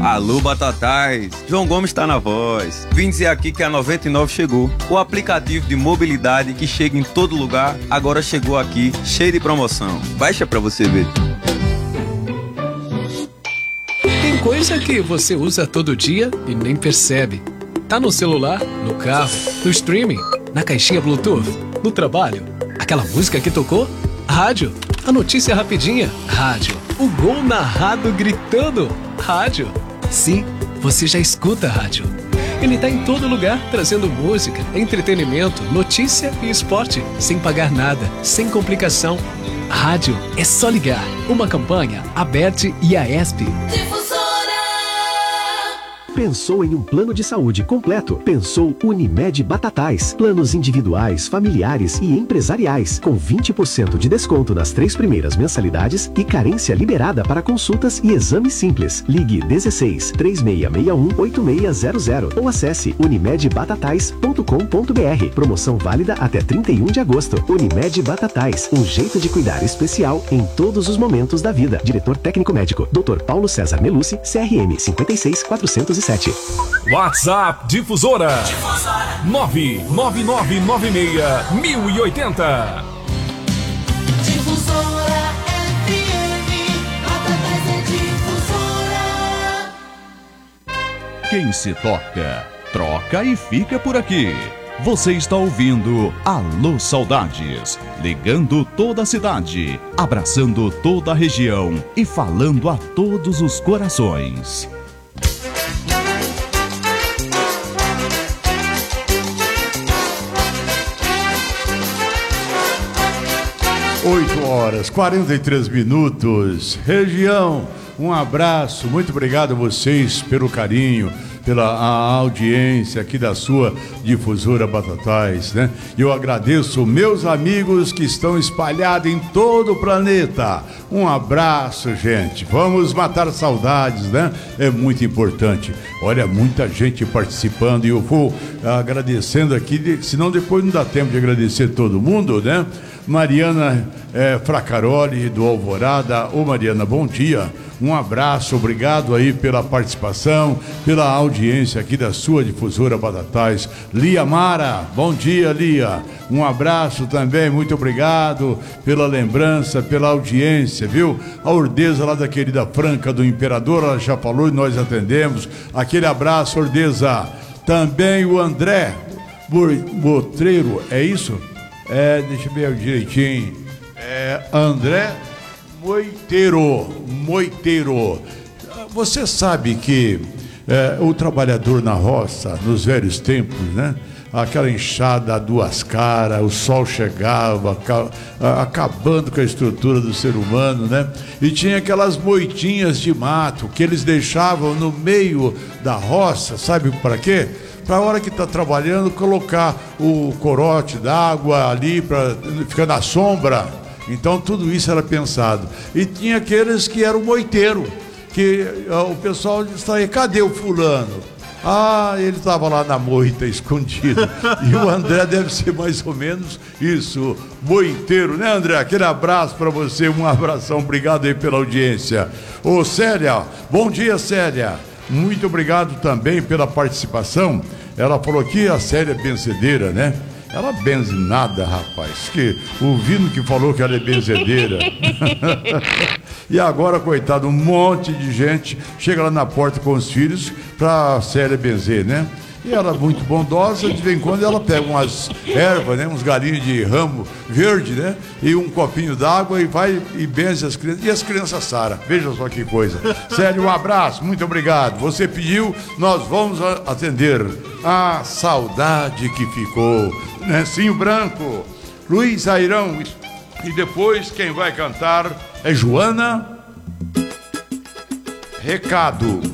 Alô, Batatais! João Gomes está na voz. Vim dizer aqui que a 99 chegou. O aplicativo de mobilidade que chega em todo lugar, agora chegou aqui, cheio de promoção. Baixa pra você ver. Tem coisa que você usa todo dia e nem percebe. Tá no celular, no carro, no streaming, na caixinha Bluetooth, no trabalho. Aquela música que tocou? Rádio. A notícia rapidinha? Rádio. O gol narrado gritando? Rádio. Sim, você já escuta rádio. Ele tá em todo lugar, trazendo música, entretenimento, notícia e esporte, sem pagar nada, sem complicação. Rádio é só ligar. Uma campanha, Aberte e Aesp. Pensou em um plano de saúde completo? Pensou Unimed Batatais. Planos individuais, familiares e empresariais, com 20% de desconto nas 3 primeiras mensalidades e carência liberada para consultas e exames simples. Ligue 16 3661 8600 ou acesse unimedbatatais.com.br. Promoção válida até 31 de agosto. Unimed Batatais, um jeito de cuidar especial em todos os momentos da vida. Diretor técnico médico, Dr. Paulo César Melucci, CRM 56407. WhatsApp Difusora 99996-1080. Difusora FM, Batatais é Difusora. Quem se toca, troca e fica por aqui. Você está ouvindo Alô Saudades, ligando toda a cidade, abraçando toda a região e falando a todos os corações. 8h43. Região, um abraço, muito obrigado a vocês pelo carinho, pela audiência aqui da sua Difusora Batatais, né? Eu agradeço meus amigos que estão espalhados em todo o planeta. Um abraço, gente. Vamos matar saudades, né? É muito importante. Olha, muita gente participando e eu vou agradecendo aqui, senão depois não dá tempo de agradecer todo mundo, né? Mariana Fracaroli, do Alvorada. Ô Mariana, bom dia. Um abraço, obrigado aí pela participação, pela audiência aqui da sua Difusora Batatais. Lia Mara, bom dia, Lia. Um abraço também, muito obrigado pela lembrança, pela audiência, viu? A Ordeza lá da querida Franca do Imperador, ela já falou e nós atendemos. Aquele abraço, Ordeza. Também o André Botreiro, é isso? Deixa eu ver direitinho. André Moiteiro. Você sabe que o trabalhador na roça, nos velhos tempos, né? Aquela enxada a duas caras, o sol chegava, acabando com a estrutura do ser humano, né? E tinha aquelas moitinhas de mato que eles deixavam no meio da roça, sabe para quê? Para a hora que está trabalhando, colocar o corote d'água ali para ficar na sombra. Então tudo isso era pensado. E tinha aqueles que eram moiteiro, que o pessoal disse, cadê o fulano? Ele estava lá na moita, escondido. E o André deve ser mais ou menos isso, moiteiro, né, André? Aquele abraço para você, um abração, obrigado aí pela audiência. Ô Célia, bom dia, Célia. Muito obrigado também pela participação. Ela falou aqui, a Célia é benzedeira, né? Ela benze nada, rapaz. Que o Vino que falou que ela é benzedeira. E agora, coitado, um monte de gente chega lá na porta com os filhos pra Célia benzer, né? E ela é muito bondosa, de vez em quando ela pega umas ervas, né? Uns galinhos de ramo verde, né? E um copinho d'água e vai e benze as crianças. E as crianças saram. Veja só que coisa. Sério, um abraço, muito obrigado. Você pediu, nós vamos atender. A saudade que ficou. Nencinho Branco, Luiz Airão. E depois quem vai cantar é Joana Recado.